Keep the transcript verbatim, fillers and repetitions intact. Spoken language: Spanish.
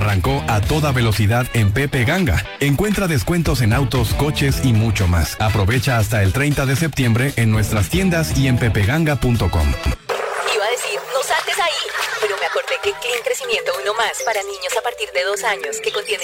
arrancó a toda velocidad en Pepe Ganga. Encuentra descuentos en autos, coches y mucho más. Aprovecha hasta el treinta de septiembre en nuestras tiendas y en pepeganga punto com. Iba a decir, no saltes ahí, pero me acordé que Clean Crecimiento Uno Más para niños a partir de dos años, que contiene